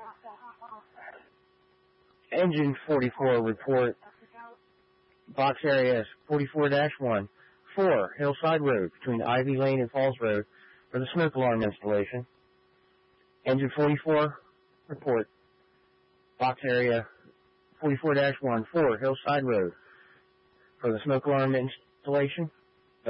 Engine 44 report. Box area 44-1. 4 Hillside Road between Ivy Lane and Falls Road for the smoke alarm installation. Engine 44 report. Box area 44-1. 4 Hillside Road for the smoke alarm installation.